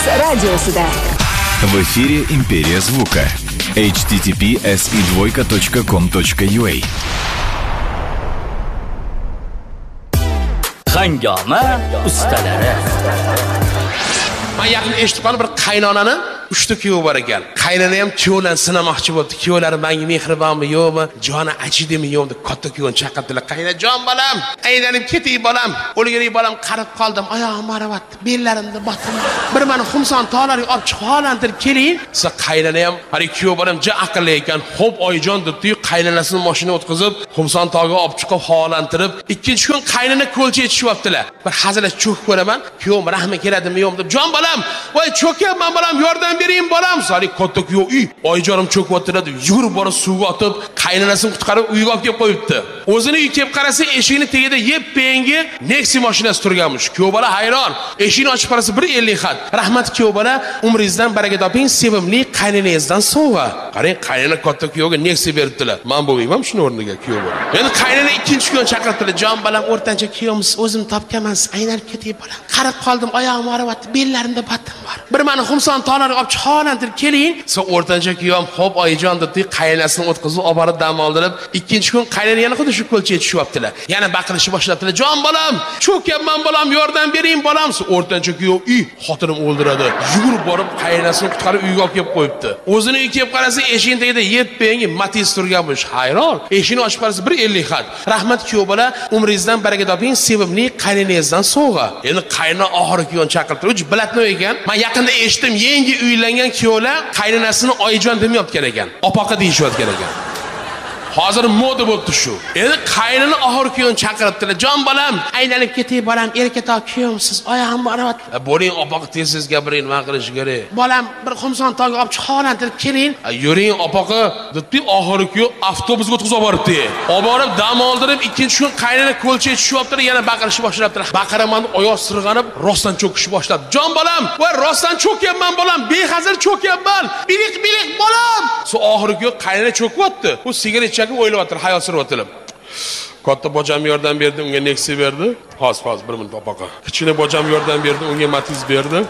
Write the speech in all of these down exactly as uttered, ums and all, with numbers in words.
radiosida. В эфире «Империя звука». эйч ти ти пи эс и двойка точка ком точка ю а. Hangama ustalari. Men yaqin eshitib qoldim, bir qaynonani uchta kuyovi bor ekan. Qaynona ham kuyovlarni sinamoqchi bo'ldi. Kuyovlari menga mehribonmi, yo'qmi, joni achidimi, yo'qmi deb katta kuyovni chaqirdilar. Qaynajon bolam, aylanib keting bolam. O'lgani bolam qarib qoldim. Oyog'im maravat, bellarimda botim. Bir meni xumson tog'larga olib chiqib holantirib keling. Siz qaynona ham, hali kuyov bolam ja aqlli ekan. Xo'p oyijon debdi, qaynonasini mashina o'tkazib, xumson tog'ga olib chiqib holantirib, ikkinchi kun qaynona ko'lcha yetishibdilar. Bir hazilach cho'kib ko'raman. Kuyovim rahmi keladimi, yo'qmi deb, jon bolam, voy cho'kyapman bolam, yordam bering bolam. Sari katta kuyov uy, oyijonim cho'kyaptilar deb yugurib borib suvga otib, qaynonasini qutqarib uyga olib kelib qo'yibdi. O'zini uy kelib qarasa, eshikni tagida yep-pengi Nexi mashinasi turganmish. Kuyov bola hayron. Eshikni ochib qarasa bir ellik xat. Rahmat kuyov bola, umringizdan baraka toping, sevimli qaynonangizdan sovg'a. Qarang, qaynona katta kuyovga Nexi beribdilar. Men bo'lmayman shuni o'rniga kuyov bola. Endi qaynona ikkinchi kun chaqiribdilar. Jon bolam, o'rtancha kuyovimiz o'zim topganman, aylanib ketay bolam. Qarib qoldim, oyog'im og'riyapti, bellarimda batim bor. Bir meni xumson tog'larga olib chiqib keling. So o'rtancha kuyom xo'p oyijon debdi, qaynonasini o'tkazib olib borib dam oldirib, ikkinchi kun qaynona yana xuddi shu ko'lcha yetishibdilar. Yana baqirishni boshlabdilar. Jon bolam, cho'kyapman bolam, yordam bering bolam. So o'rtancha kuyov uy, xotinim o'ldiradi. Yugurib borib qaynonasini qutqarib uyga olib kelib qo'yibdi. O'zini uy kelib qarasa, eshikning tagida yep-pengi Matiz turganmish. Hayron. Eshikni ochib qarasa bir ellik xat. Rahmat kuyov bola, umringizdan baraka toping, sevimli qaynonangizdan sovg'a. Endi qaynona oxirgi kuyovni chaqirdi. Uch bilatni ekan. Men yaqinda eshitdim, yangi uylangan kuyovlar qaynonasini oyijon demayotgan ekan. Opoqa deyishayotgan ekan. Hozir moda bo'ldi shu. Endi qaynona oxirgi kuyovni chaqiribdilar. Jon bolam, aylanib ketay bolam, erkatoq kuyovsiz, oyog'im og'riyapti. Bo'ling opoqa tez-tez gapiring, nima qilish kerak? Bolam, bir xumson tog'ga olib chiqib holantirib keling. Yuring opoqa, debdi, oxirgi kuyov avtobusga o'tkazib yuboribdi. Olib borib dam oldirib, ikkinchi kun qaynona ko'lcha yetishibdilar, yana baqirishni boshlabdilar. Baqiraman, oyoq sirg'anib, rostdan cho'kishni boshladi. Jon bolam, voy rostdan cho'kyapman bolam, behazil cho'kyapman. Biliq-biliq bolam. So oxirgi kuyov qaynona cho'kyapti. Bu sigaret chaqib o'ylayapti, hayot suryaptilar. Katta bojam yordam berdi, unga Nexi berdi. Hozir hozir bir minut opaqa. Kichkina bojam yordam berdi, unga Matiz berdi.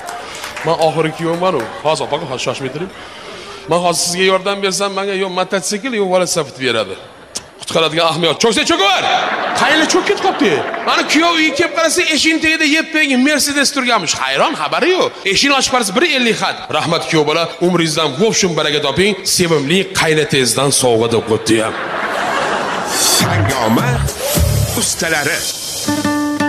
Men oxirgi kuyovman u. Hozir opaqa, hozir shoshmay turing. Men hozir sizga yordam bersam, menga yo mototsikl, yo velosiped beradi. Qutqaradigan ahmiyat. Cho'ksa cho'kar. Qaynona cho'kib ketibdi. Mana kuyov uyi kelib qarasa, eshikning tagida yep-pengi Mercedes turganmish. Hayron, xabari yo'q. Eshikni ochib qarasa bir ellik xat. Rahmat kuyov bola, umringizdan vobshim baraka toping, sevimli qaynotangizdan sovg'a deb qo'ydi ham. Hangama ustalari.